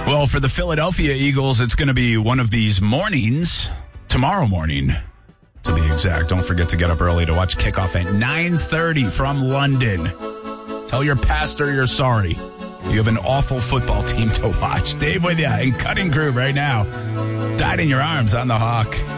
Well, for the Philadelphia Eagles, it's going to be one of these mornings, tomorrow morning, to be exact. Don't forget to get up early to watch kickoff at 9:30 from London. Tell your pastor you're sorry. You have an awful football team to watch. Dave with you in Cutting Crew right now. Died in your arms on the Hawk.